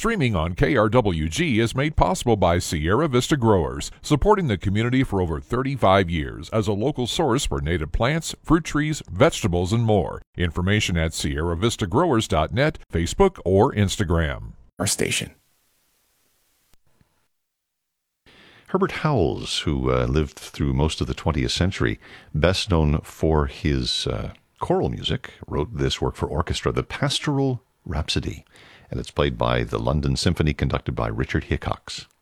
Streaming on KRWG is made possible by Sierra Vista Growers, supporting the community for over 35 years as a local source for native plants, fruit trees, vegetables, and more. Information at sierravistagrowers.net, Facebook, or Instagram. Our station. Herbert Howells, who lived through most of the 20th century, best known for his choral music, wrote this work for orchestra, the Pastoral Rhapsody, and it's played by the London Symphony, conducted by Richard Hickox.